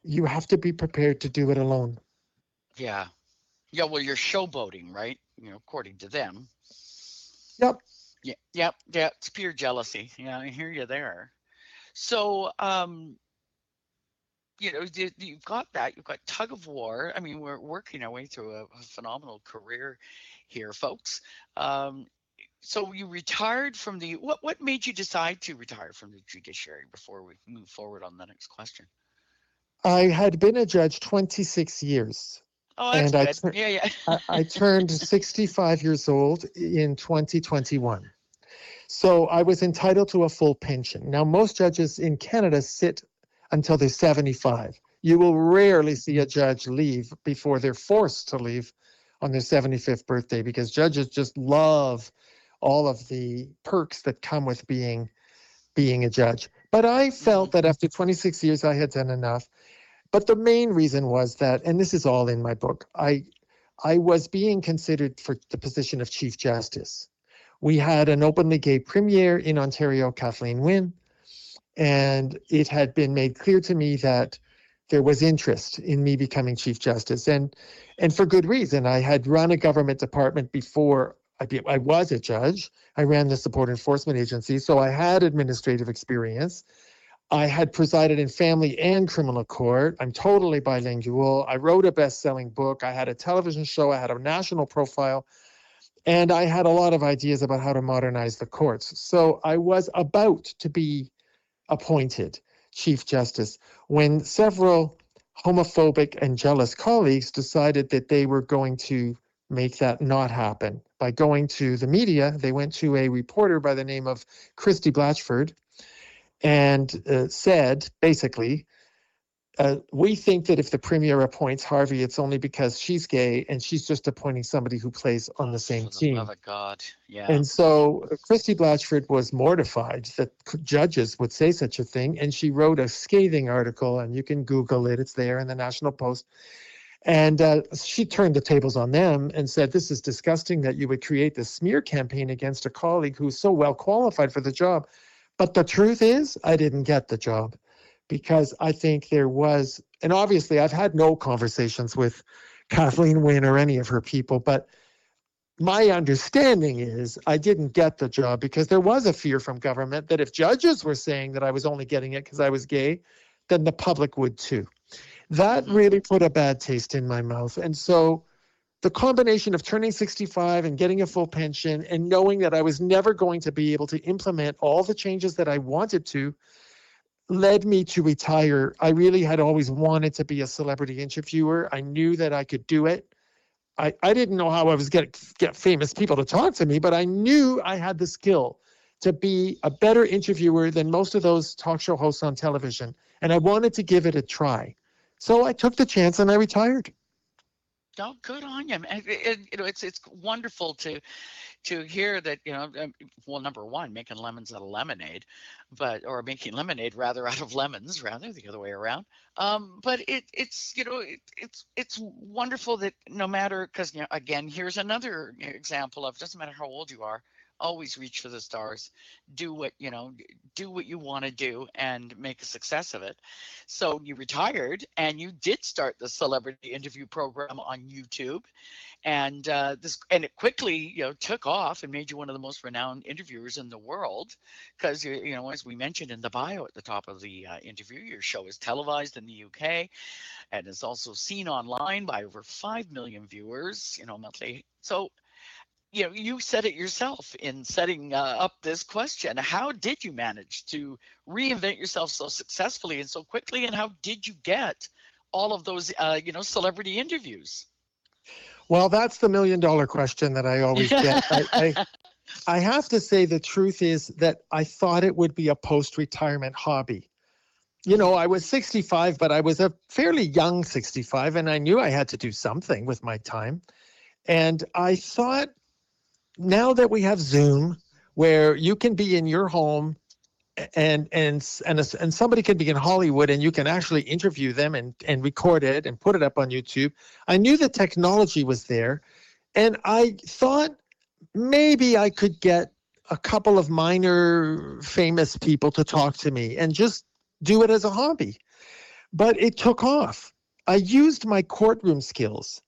you have to be prepared to do it alone. Yeah. Yeah, well, you're showboating, right? According to them. Yep. Yeah, yep, yeah, it's pure jealousy. Yeah, I hear you there. So, you've got that. You've got tug of war. I mean, we're working our way through a phenomenal career here, folks. Um, so you retired from the what made you decide to retire from the judiciary before we move forward on the next question? I had been a judge 26 years, Oh, that's and good. Yeah, yeah. I turned 65 years old in 2021. So I was entitled to a full pension. Now, most judges in Canada sit until they're 75. You will rarely see a judge leave before they're forced to leave on their 75th birthday, because judges just love all of the perks that come with being a judge. But I felt Hmm. that after 26 years, I had done enough. But the main reason was that, and this is all in my book, I was being considered for the position of Chief Justice. We had an openly gay premier in Ontario, Kathleen Wynne, and it had been made clear to me that there was interest in me becoming Chief Justice, and for good reason. I had run a government department before I was a judge. I ran the Support Enforcement Agency, so I had administrative experience. I had presided in family and criminal court. I'm totally bilingual. I wrote a best-selling book. I had a television show. I had a national profile. And I had a lot of ideas about how to modernize the courts. So I was about to be appointed Chief Justice when several homophobic and jealous colleagues decided that they were going to make that not happen. By going to the media, they went to a reporter by the name of Christy Blatchford and said, basically, we think that if the premier appoints Harvey, it's only because she's gay and she's just appointing somebody who plays on Oh, the same for the love team. of God. Yeah. And so Christy Blatchford was mortified that judges would say such a thing. And she wrote a scathing article, and you can Google it, it's there in the National Post. And she turned the tables on them and said, "This is disgusting that you would create this smear campaign against a colleague who's so well qualified for the job." But the truth is, I didn't get the job because I think there was, and obviously I've had no conversations with Kathleen Wynne or any of her people, but my understanding is I didn't get the job because there was a fear from government that if judges were saying that I was only getting it because I was gay, then the public would too. That Hmm. really put a bad taste in my mouth. And so the combination of turning 65 and getting a full pension and knowing that I was never going to be able to implement all the changes that I wanted to led me to retire. I really had always wanted to be a celebrity interviewer. I knew that I could do it. I didn't know how I was going to get famous people to talk to me, but I knew I had the skill to be a better interviewer than most of those talk show hosts on television. And I wanted to give it a try. So I took the chance and I retired. Oh, good on you. It's wonderful to hear that, well, number one, making lemons out of lemonade, or making lemonade rather out of lemons, rather the other way around. But it's wonderful that no matter, because again, here's another example of doesn't matter how old you are, always reach for the stars, do what do what you want to do and make a success of it. So you retired and you did start the celebrity interview program on YouTube, and it quickly took off and made you one of the most renowned interviewers in the world, because as we mentioned in the bio at the top of the interview, your show is televised in the UK and is also seen online by over 5 million viewers monthly. So you said it yourself in setting up this question. How did you manage to reinvent yourself so successfully and so quickly, and how did you get all of those celebrity interviews? Well, that's the $1 million question that I always get. I have to say the truth is that I thought it would be a post retirement hobby. Hmm. I was 65, but I was a fairly young 65, and I knew I had to do something with my time. And I thought, now that we have Zoom, where you can be in your home and somebody can be in Hollywood and you can actually interview them and record it and put it up on YouTube. I knew the technology was there, and I thought maybe I could get a couple of minor famous people to talk to me and just do it as a hobby. but it took off. I used my courtroom skills.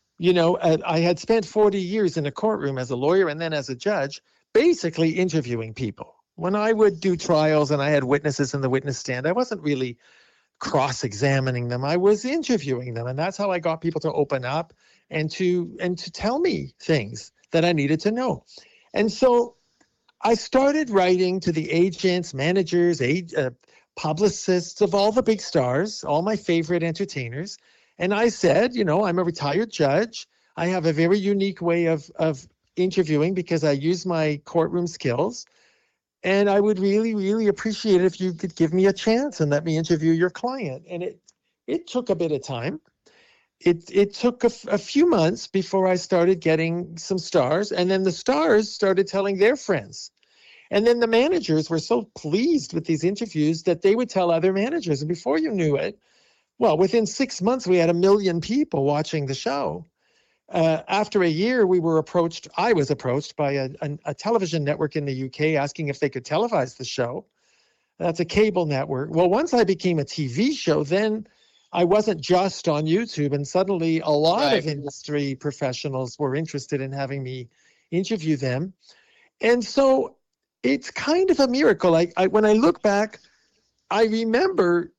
I had spent 40 years in a courtroom as a lawyer and then as a judge, basically interviewing people. When I would do trials and I had witnesses in the witness stand, I wasn't really cross-examining them. I was interviewing them, and that's how I got people to open up and to tell me things that I needed to know. And so I started writing to the agents, managers, publicists of all the big stars, all my favorite entertainers. And I said, I'm a retired judge. I have a very unique way of interviewing because I use my courtroom skills. And I would really, really appreciate it if you could give me a chance and let me interview your client. And it took a bit of time. It took a few months before I started getting some stars. And then the stars started telling their friends. And then the managers were so pleased with these interviews that they would tell other managers. And before you knew it, well, within 6 months, we had 1 million people watching the show. After a year, I was approached by a television network in the UK asking if they could televise the show. That's a cable network. Well, once I became a TV show, then I wasn't just on YouTube, and suddenly a lot of industry professionals were interested in having me interview them. And so it's kind of a miracle. When I look back, I remember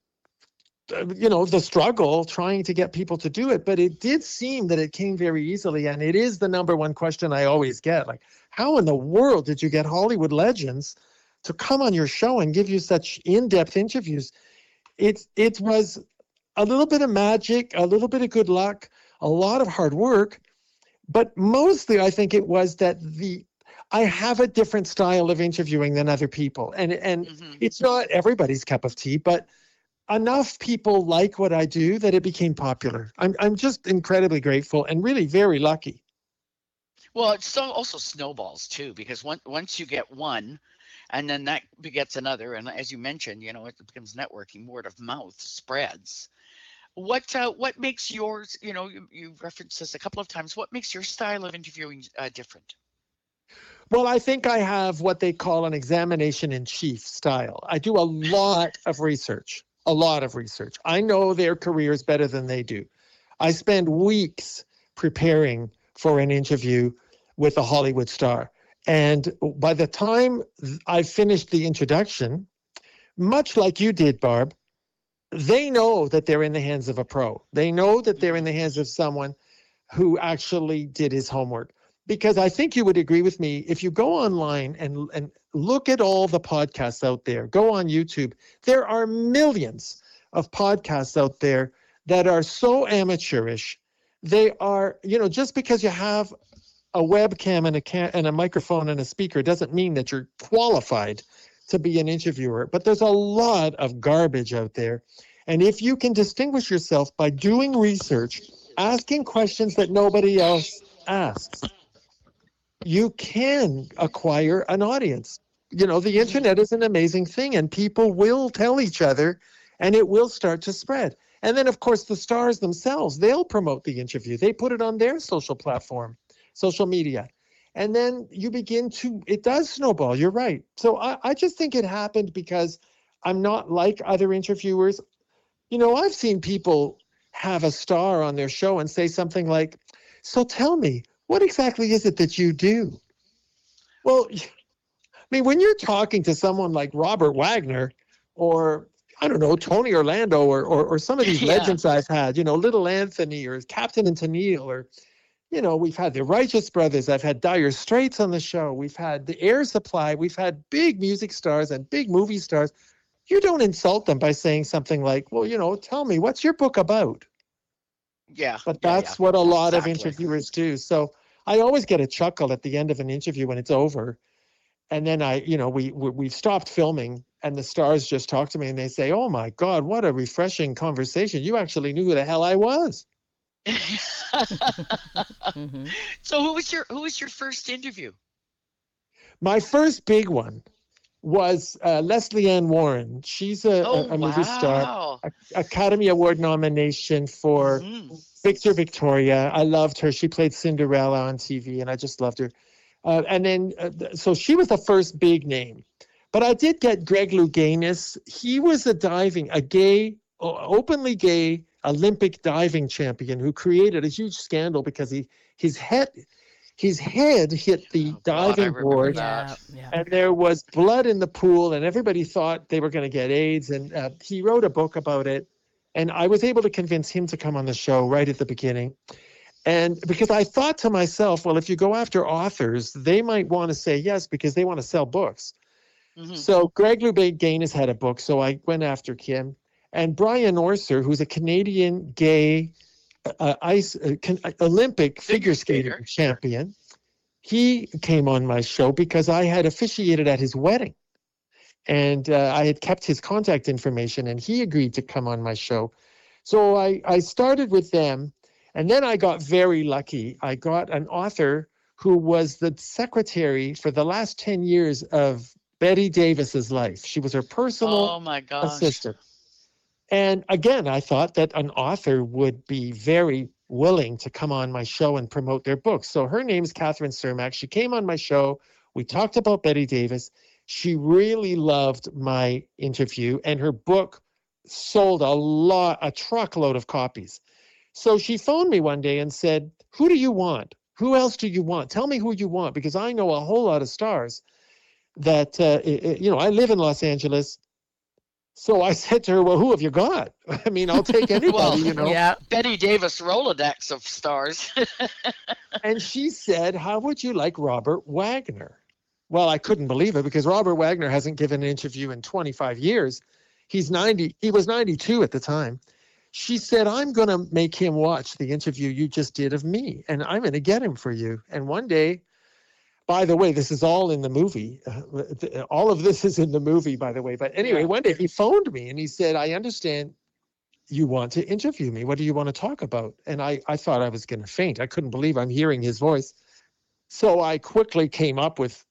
the struggle trying to get people to do it, but it did seem that it came very easily. And it is the number one question I always get, like, how in the world did you get Hollywood legends to come on your show and give you such in-depth interviews? It was a little bit of magic, a little bit of good luck, a lot of hard work, but mostly I think it was that I have a different style of interviewing than other people. And It's not everybody's cup of tea, but enough people like what I do that it became popular. I'm just incredibly grateful and really very lucky. Well, it also snowballs too, because once you get one, and then that begets another, and as you mentioned, it becomes networking. Word of mouth spreads. What makes yours? You referenced this a couple of times. What makes your style of interviewing different? Well, I think I have what they call an examination in chief style. I do a lot of research. I know their careers better than they do. I spend weeks preparing for an interview with a Hollywood star. And by the time I finished the introduction, much like you did, Barb, they know that they're in the hands of a pro. They know that they're in the hands of someone who actually did his homework. Because I think you would agree with me, if you go online and look at all the podcasts out there, go on YouTube, there are millions of podcasts out there that are so amateurish. They are, just because you have a webcam and a microphone and a speaker doesn't mean that you're qualified to be an interviewer. But there's a lot of garbage out there. And if you can distinguish yourself by doing research, asking questions that nobody else asks, you can acquire an audience. The internet is an amazing thing, and people will tell each other, and it will start to spread. And then, of course, the stars themselves, they'll promote the interview. They put it on their social platform, social media. And then it does snowball. You're right. So I just think it happened because I'm not like other interviewers. I've seen people have a star on their show and say something like, so tell me, what exactly is it that you do? Well, when you're talking to someone like Robert Wagner or, I don't know, Tony Orlando or some of these legends I've had, Little Anthony or Captain and Tennille, or, we've had the Righteous Brothers. I've had Dire Straits on the show. We've had the Air Supply. We've had big music stars and big movie stars. You don't insult them by saying something like, well, tell me, what's your book about? Yeah. But that's what a lot of interviewers do. So I always get a chuckle at the end of an interview when it's over. And then we've stopped filming and the stars just talk to me and they say, oh my God, what a refreshing conversation. You actually knew who the hell I was. Mm-hmm. So who was your first interview? My first big one was Leslie Ann Warren. She's a movie star, Academy Award nomination for Victor Victoria. I loved her. She played Cinderella on TV, and I just loved her. So she was the first big name. But I did get Greg Louganis. He was a gay openly gay Olympic diving champion who created a huge scandal because his head hit the Oh God, I diving remember board, that. Yeah. and there was blood in the pool, and everybody thought they were going to get AIDS. And he wrote a book about it, and I was able to convince him to come on the show right at the beginning. And because I thought to myself, well, if you go after authors, they might want to say yes because they want to sell books. Mhm. So Greg Louganis had a book, so I went after him. And Brian Orser, who's a Canadian gay Olympic figure skating skater. champion, he came on my show because I had officiated at his wedding. And I had kept his contact information, and he agreed to come on my show. So I started with them, and then I got very lucky. I got an author who was the secretary for the last 10 years of Betty Davis's life. She was her personal Oh my gosh. assistant. And again, I thought that an author would be very willing to come on my show and promote their books. So her name is Catherine Cermak. She came on my show. We talked about Betty Davis. She really loved my interview, and her book sold a truckload of copies. So she phoned me one day and said, "Who do you want? Who else do you want? Tell me who you want, because I know a whole lot of stars that, I live in Los Angeles." So I said to her, "Well, who have you got? I mean, I'll take anybody, Well, Yeah. Betty Davis Rolodex of stars. And she said, "How would you like Robert Wagner?" Well, I couldn't believe it because Robert Wagner hasn't given an interview in 25 years. He's 90. He was 92 at the time. She said, "I'm going to make him watch the interview you just did of me, and I'm going to get him for you." And one day, by the way, this is all in the movie. All of this is in the movie, by the way. But anyway, Yeah. one day he phoned me and he said, "I understand you want to interview me. What do you want to talk about?" And I thought I was going to faint. I couldn't believe I'm hearing his voice. So I quickly came up with,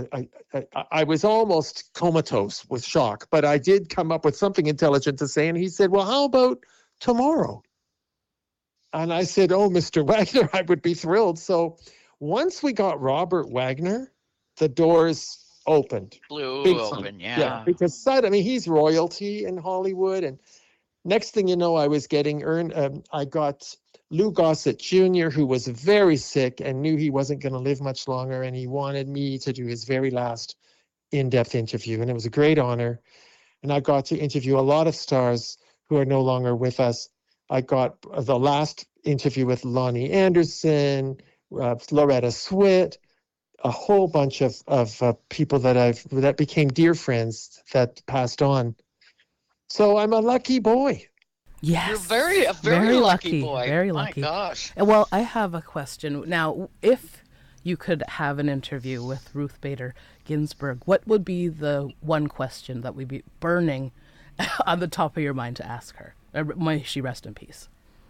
I was almost comatose with shock, but I did come up with something intelligent to say. And he said, "Well, how about tomorrow?" And I said, "Oh, Mr. Wagner, I would be thrilled." So once we got Robert Wagner, the doors opened. Blew Big time. open, yeah. Because he's royalty in Hollywood. And next thing you know, I was getting I got Lou Gossett Jr., who was very sick and knew he wasn't going to live much longer, and he wanted me to do his very last in-depth interview, and it was a great honor. And I got to interview a lot of stars who are no longer with us. I got the last interview with Lonnie Anderson, Loretta Swit, a whole bunch of people that became dear friends that passed on. So I'm a lucky boy. Yes. You're a very lucky boy. Very My lucky. gosh. Well, I have a question. Now, if you could have an interview with Ruth Bader Ginsburg, what would be the one question that would be burning on the top of your mind to ask her? May she rest in peace.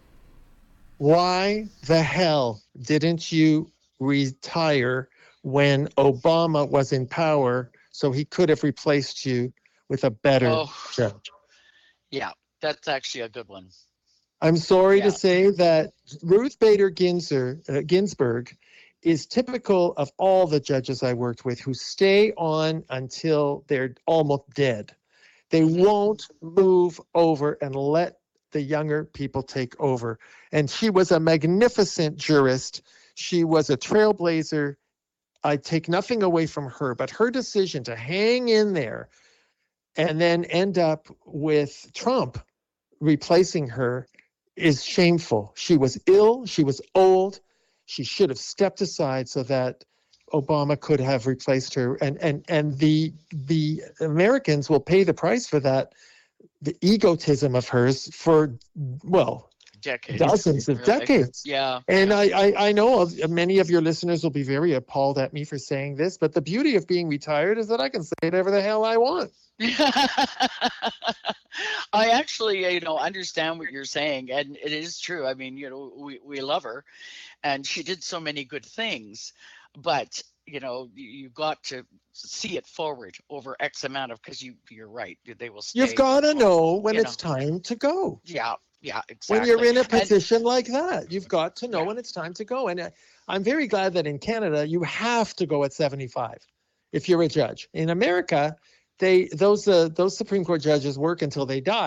Why the hell didn't you retire when Obama was in power so he could have replaced you with a better Oh, judge? yeah, that's actually a good one. I'm sorry Yeah. to say that Ruth Bader Ginsburg is typical of all the judges I worked with who stay on until they're almost dead. They won't move over and let the younger people take over. And she was a magnificent jurist. She was a trailblazer. I take nothing away from her, but her decision to hang in there and then end up with Trump replacing her is shameful. She was ill. She was old. She should have stepped aside so that Obama could have replaced her. And the Americans will pay the price for that, the egotism of hers for, well, Decades. dozens of really. decades. Yeah. And yeah. I know many of your listeners will be very appalled at me for saying this, but the beauty of being retired is that I can say whatever the hell I want. I actually, understand what you're saying, and it is true. I mean, we love her, and she did so many good things, but you got to see it forward over X amount of, because you're right, they will stay. You've got to know when you it's time to go. Yeah, exactly. When you're in a And- position like that, you've got to know Yeah. when it's time to go. And I'm very glad that in Canada, you have to go at 75 if you're a judge. In America, those Supreme Court judges work until they die.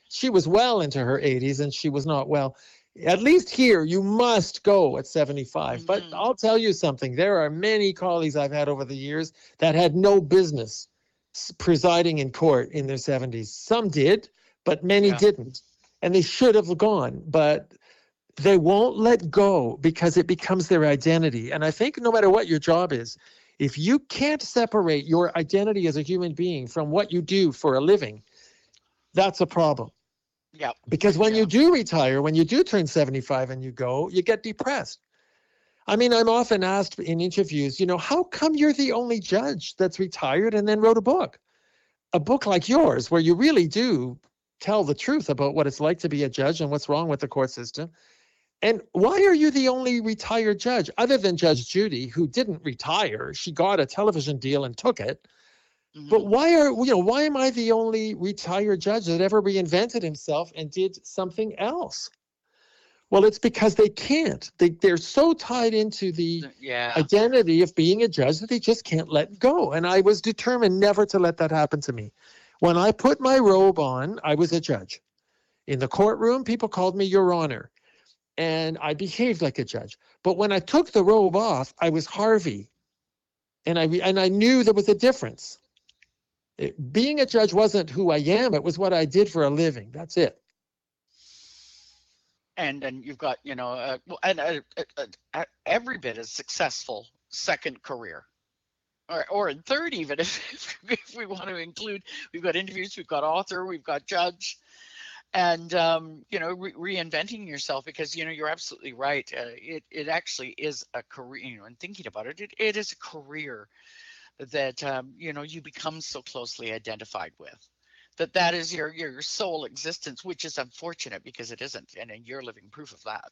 she was well into her 80s and she was not well. At least here, you must go at 75. But Mhm. I'll tell you something. There are many colleagues I've had over the years that had no business presiding in court in their 70s. Some did, but many Yeah. didn't. And they should have gone, but they won't let go because it becomes their identity. And I think no matter what your job is, if you can't separate your identity as a human being from what you do for a living, that's a problem. Yeah. Because when Yeah. you do retire, when you do turn 75 and you go, you get depressed. I mean, I'm often asked in interviews, how come you're the only judge that's retired and then wrote a book? A book like yours, where you really do tell the truth about what it's like to be a judge and what's wrong with the court system. And why are you the only retired judge, other than Judge Judy, who didn't retire? She got a television deal and took it. But Mhm. why am I the only retired judge that ever reinvented himself and did something else? Well, it's because they can't. They're so tied into the Yeah. identity of being a judge that they just can't let go. And I was determined never to let that happen to me. When I put my robe on, I was a judge. In the courtroom, people called me Your Honor, and I behaved like a judge. But when I took the robe off, I was Harvey, and I knew there was a difference. Being a judge wasn't who I am; it was what I did for a living. That's it. And you've got well, and every bit as successful second career, or in third even, if we want to include. We've got interviews, we've got author, we've got judge, and reinventing yourself, because you're absolutely right. It actually is a career. And thinking about it, it is a career that you become so closely identified with. That is your sole existence, which is unfortunate because it isn't, and you're living proof of that.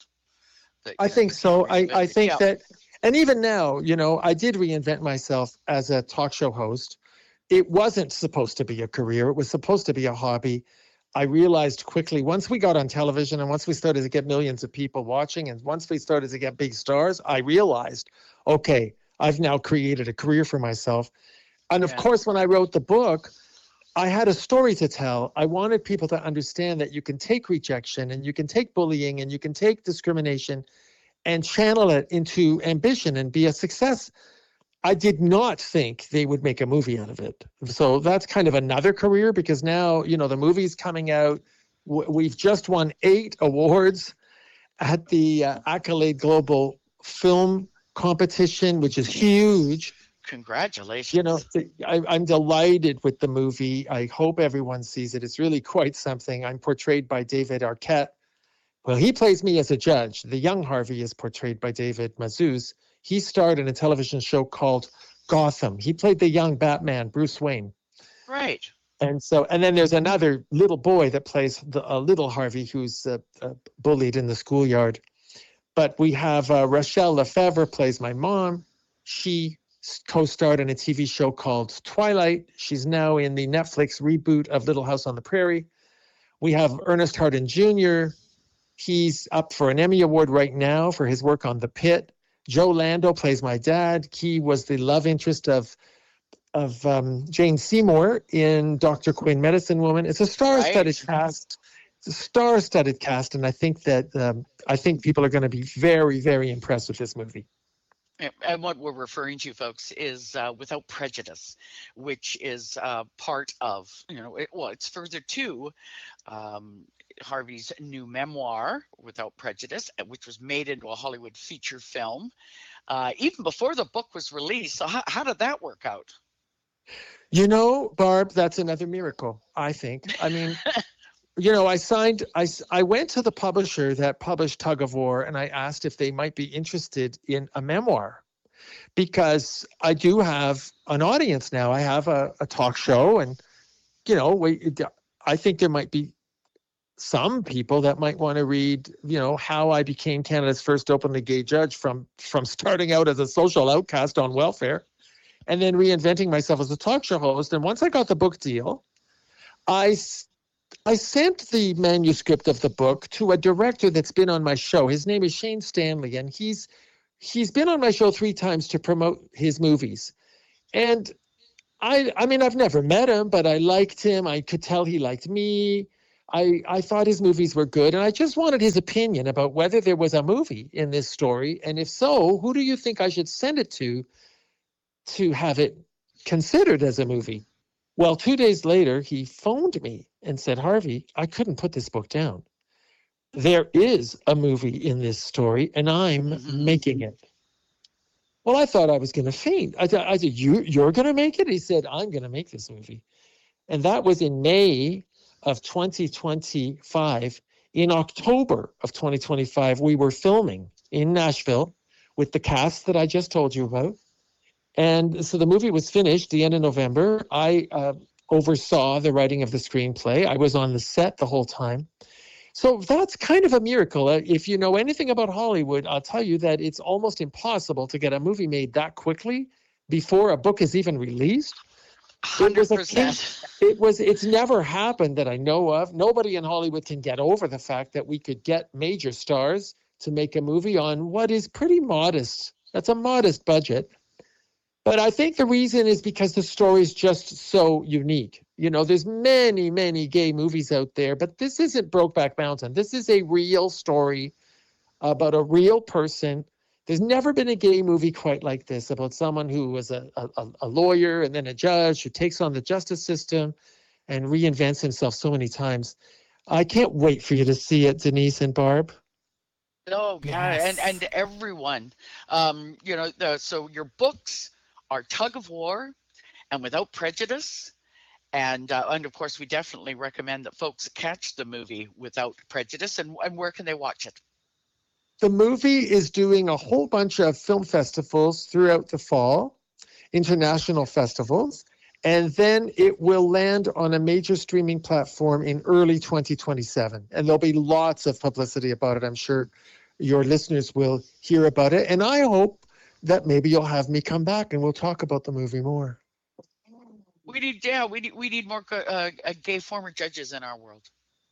I think so. I think Yeah. that, and even now, I did reinvent myself as a talk show host. It wasn't supposed to be a career. It was supposed to be a hobby. I realized quickly, once we got on television and once we started to get millions of people watching and once we started to get big stars, I realized, okay, I've now created a career for myself. And of Yeah. course, when I wrote the book, I had a story to tell. I wanted people to understand that you can take rejection and you can take bullying and you can take discrimination and channel it into ambition and be a success. I did not think they would make a movie out of it. So that's kind of another career, because now, the movie's coming out. We've just won 8 awards at the Accolade Global Film Competition, which is huge. Congratulations. I'm delighted with the movie. I hope everyone sees it. It's really quite something. I'm portrayed by David Arquette. Well, he plays me as a judge. The young Harvey is portrayed by David Mazouz. He starred in a television show called Gotham. He played the young Batman, Bruce Wayne. Right. And then there's another little boy that plays a little Harvey who's bullied in the schoolyard. But we have Rachelle Lefevre plays my mom. She co-starred in a TV show called Twilight. She's now in the Netflix reboot of Little House on the Prairie. We have Ernest Hardin Jr. He's up for an Emmy Award right now for his work on The Pit. Joe Lando plays my dad. He was the love interest of Jane Seymour in Dr. Quinn, Medicine Woman. It's a star-studded cast. It's a star-studded cast, and I think that I think people are going to be very, very impressed with this movie. And what we're referring to, folks, is Without Prejudice, which is part of, it's further to Harvey's new memoir, Without Prejudice, which was made into a Hollywood feature film even before the book was released. So how did that work out? Barb, that's another miracle, I think. I mean, I went to the publisher that published Tug of War, and I asked if they might be interested in a memoir, because I do have an audience now. I have a talk show, and, I think there might be some people that might want to read, how I became Canada's first openly gay judge from starting out as a social outcast on welfare and then reinventing myself as a talk show host. And once I got the book deal, I sent the manuscript of the book to a director that's been on my show. His name is Shane Stanley, and he's been on my show 3 times to promote his movies. And I mean, I've never met him, but I liked him. I could tell he liked me. I thought his movies were good, and I just wanted his opinion about whether there was a movie in this story, and if so, who do you think I should send it to have it considered as a movie? Well, 2 days later, he phoned me and said, Harvey, I couldn't put this book down. There is a movie in this story, and I'm making it. Well, I thought I was going to faint. I said, you're going to make it? He said, I'm going to make this movie. And that was in May of 2025. In October of 2025, we were filming in Nashville with the cast that I just told you about. And so the movie was finished the end of November. I oversaw the writing of the screenplay. I was on the set the whole time. So that's kind of a miracle. If you know anything about Hollywood, I'll tell you that it's almost impossible to get a movie made that quickly before a book is even released. 100%. It's never happened that I know of. Nobody in Hollywood can get over the fact that we could get major stars to make a movie on what is pretty modest. That's a modest budget. But I think the reason is because the story is just so unique. You know, there's many, many gay movies out there, but this isn't Brokeback Mountain. This is a real story about a real person. There's never been a gay movie quite like this, about someone who was a lawyer and then a judge who takes on the justice system and reinvents himself so many times. I can't wait for you to see it, Denise and Barb. Oh, yeah, Yes. and everyone. You know, so your books are Tug of War and Without Prejudice. And of course, we definitely recommend that folks catch the movie Without Prejudice. And where can they watch it? The movie is doing a whole bunch of film festivals throughout the fall, international festivals, and then it will land on a major streaming platform in early 2027. And there'll be lots of publicity about it. I'm sure your listeners will hear about it. And I hope that maybe you'll have me come back and we'll talk about the movie more. We need more gay former judges in our world.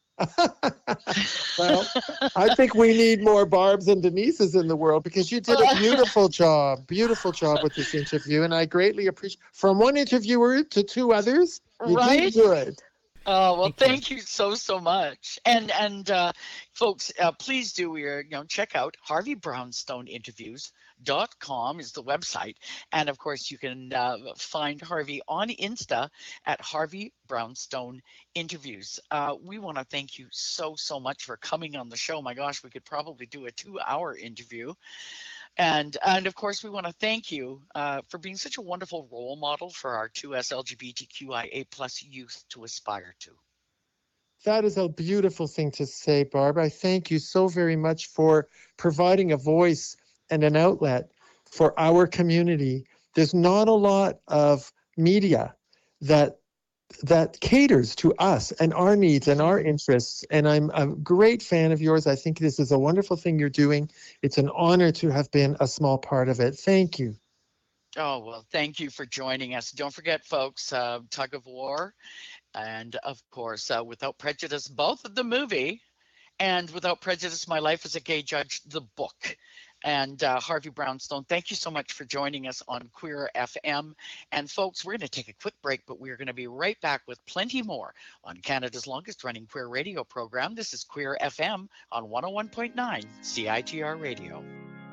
Well, I think we need more Barbs and Denises in the world, because you did a beautiful job with this interview, and I greatly appreciate. From one interviewer to two others, you did good. Oh, well, thank you so much. And folks, please do check out HarveyBrownstoneInterviews.com is the website. And of course, you can find Harvey on Insta at Harvey Brownstone Interviews. We want to thank you so much for coming on the show. My gosh, we could probably do a 2-hour interview. And of course, we want to thank you for being such a wonderful role model for our 2S LGBTQIA+ youth to aspire to. That is a beautiful thing to say, Barb. I thank you so very much for providing a voice and an outlet for our community. There's not a lot of media that caters to us and our needs and our interests. And I'm a great fan of yours. I think this is a wonderful thing you're doing. It's an honor to have been a small part of it. Thank you. Oh, well, thank you for joining us. Don't forget, folks, Tug of War and, of course, Without Prejudice, both of the movie, and Without Prejudice, My Life as a Gay Judge, the book. And Harvey Brownstone, thank you so much for joining us on Queer FM. And folks, we're going to take a quick break, but we're going to be right back with plenty more on Canada's longest running queer radio program. This is Queer FM on 101.9 CITR Radio.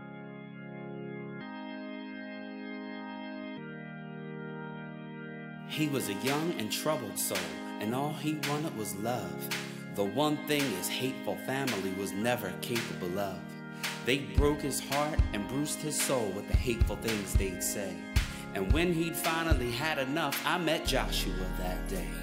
He was a young and troubled soul, and all he wanted was love. The one thing his hateful family was never capable of. They broke his heart and bruised his soul with the hateful things they'd say. And when he'd finally had enough, I met Joshua that day.